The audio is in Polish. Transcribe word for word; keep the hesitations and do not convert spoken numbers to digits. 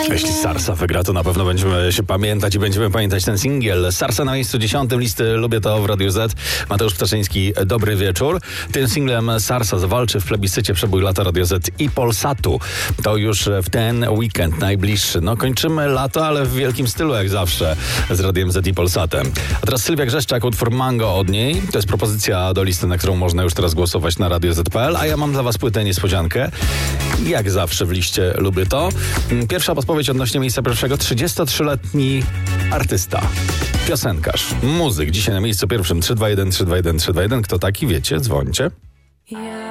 Jeśli Sarsa wygra, to na pewno będziemy się pamiętać i będziemy pamiętać ten singiel. Sarsa na miejscu dziesiątym listy Lubię to w Radiu Z. Mateusz Ptaszyński, dobry wieczór. Tym singlem Sarsa zawalczy w plebiscycie Przebój lata Radio Z i Polsatu. To już w ten weekend najbliższy. No kończymy lato, ale w wielkim stylu jak zawsze z Radiem Z i Polsatem. A teraz Sylwia Grzeszczak, utwór Mango od niej. To jest propozycja do listy, na którą można już teraz głosować na radio zet kropka pe el. A ja mam dla was płytę niespodziankę. Jak zawsze w liście Lubię to. Pierwsza podpowiedź odnośnie miejsca pierwszego. trzydziestotrzyletni artysta, piosenkarz, muzyk. Dzisiaj na miejscu pierwszym. Trzy dwa jeden, trzy dwa jeden, trzy dwa jeden. Kto taki, wiecie? Dzwońcie.